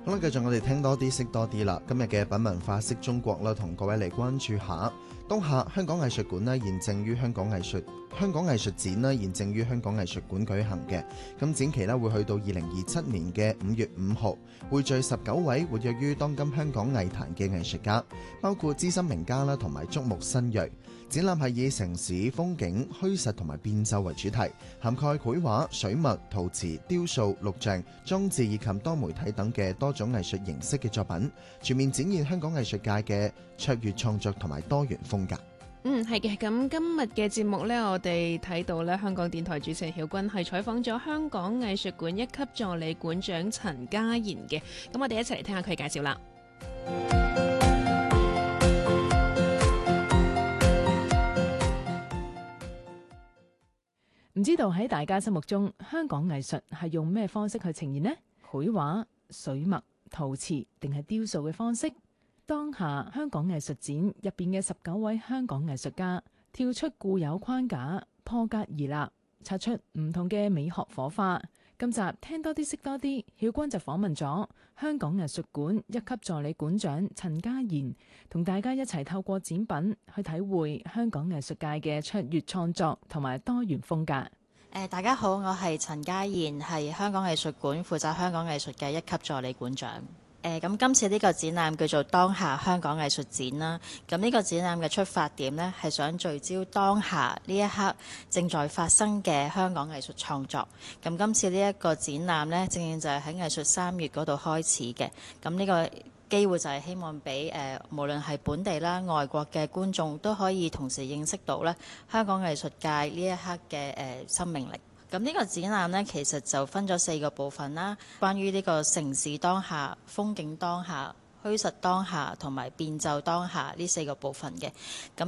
好啦，繼續我哋聽多啲識多啲啦。今日嘅品文化識中國啦，同各位嚟關注下當下香港藝術館呢，現正於香港藝術展呢，現正於香港藝術館舉行嘅。咁展期呢會去到2027年嘅5月5號，匯聚19位活躍於當今香港藝壇嘅藝術家，包括資深名家啦，同埋觸目新鋭。展覽係以城市風景、虛實同埋變奏為主題，涵蓋繪畫、水墨、陶瓷、雕塑、錄像、裝置以及多媒體等嘅多種藝術形式嘅作品，全面展現香港藝術界嘅卓越創作同埋多元風格。 係嘅。咁今日嘅節目呢，我哋睇到呢，香港電台主持人曉君係採訪咗香港藝術館1級助理館長陳嘉賢嘅。咁我哋一齊嚟聽下佢介紹啦。 唔知道喺大家心目中，香港藝術係用咩方式去呈現呢？繪畫、水墨、陶瓷定係雕塑嘅方式？當下香港藝術展入邊嘅19位香港藝術家跳出固有框架，破格而立，擦出唔同嘅美學火花。今集聽多啲識多啲，曉君就訪問咗香港藝術館1級助理館長陳嘉賢，同大家一齊透過展品去體會香港藝術界嘅卓越創作同埋多元風格。 大家好，我係陳嘉賢，係香港藝術館負責香港藝術嘅1級助理館長。咁今次呢個展覽叫做當下香港藝術展啦。咁呢個展覽嘅出發點呢，係想聚焦當下呢一刻正在發生嘅香港藝術創作。咁今次呢一個展覽呢，正正就係喺藝術3月嗰度開始嘅。咁呢個機會就係希望俾無論係本地啦、外國嘅觀眾都可以同時認識到咧香港藝術界呢一刻嘅生命力。咁呢個展覽呢，其實就分咗4個部分啦，關於呢個城市當下、風景當下、虛實當下同埋變奏當下呢4個部分嘅。咁